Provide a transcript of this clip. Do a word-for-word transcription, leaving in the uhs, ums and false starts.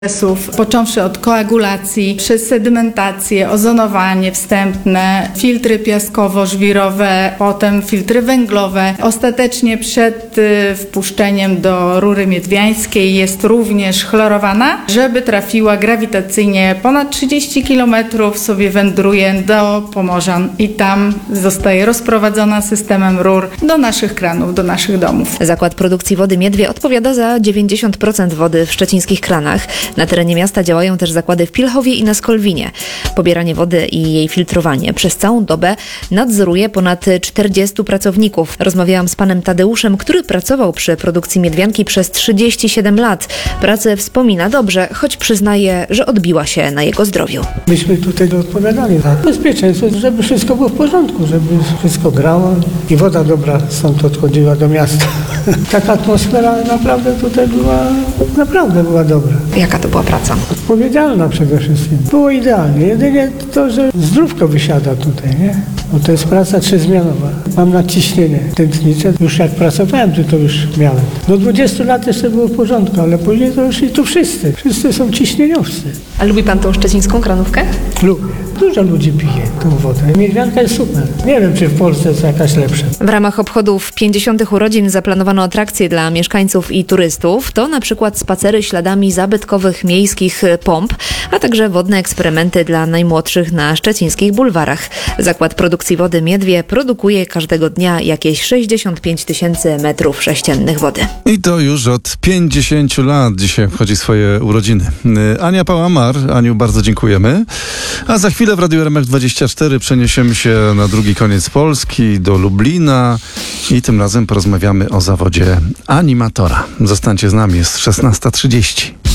procesów, począwszy od koagulacji, przez sedymentację, ozonowanie wstępne, filtry piaskowo-żwirowe, potem filtry węglowe. Ostatecznie przed y, wpuszczeniem do rury miedwiańskiej jest również chlorowana, żeby trafiła grawitacyjnie ponad trzydzieści kilometrów, sobie wędruje do Pomorzan i tam zostaje rozprowadzona systemem rur do naszych kranów, do naszych domów. Zakład Produkcji Wody Miedwie odpowiada za dziewięćdziesiąt procent wody w szczecińskich kranach. Na terenie miasta działają też zakłady w Pilchowie i na Skolwinie. Pobieranie wody i jej filtrowanie przez całą dobę nadzoruje ponad czterdziestu pracowników. Rozmawiałam z panem Tadeuszem, który pracował przy produkcji miedwianki przez trzydzieści siedem lat. Pracę wspomina dobrze, choć przyznaje, że odbiła się na jego zdrowiu. Myśmy tutaj odpowiadali za bezpieczeństwo, żeby wszystko było w porządku, żeby wszystko grało i woda dobra stąd odchodziła do miasta. Taka atmosfera naprawdę tutaj była, naprawdę była dobra. Jaka to była praca? Odpowiedzialna przede wszystkim. Było idealnie. Jedynie to, że zdrówko wysiada tutaj, nie? Bo to jest praca trzyzmianowa. Mam nadciśnienie tętnicze. Już jak pracowałem, to, to już miałem. Do dwudziestu lat jeszcze było w porządku, ale później to już i tu wszyscy. Wszyscy są ciśnieniowcy. A lubi pan tą szczecińską kranówkę? Lubię. Dużo ludzi pije tą wodę. Miedwianka jest super. Nie wiem, czy w Polsce jest jakaś lepsza. W ramach obchodów pięćdziesiątych urodzin zaplanowano atrakcje dla mieszkańców i turystów. To na przykład spacery śladami zabytkowych miejskich pomp, a także wodne eksperymenty dla najmłodszych na szczecińskich bulwarach. Zakład Produkcji Wody Miedwie produkuje każdego dnia jakieś sześćdziesiąt pięć tysięcy metrów sześciennych wody. I to już od pięćdziesięciu lat dzisiaj obchodzi swoje urodziny. Ania Pałamar. Aniu, bardzo dziękujemy. A za chwilę w Radiu R M F dwadzieścia cztery przeniesiemy się na drugi koniec Polski, do Lublina i tym razem porozmawiamy o zawodzie animatora. Zostańcie z nami, jest szesnasta trzydzieści.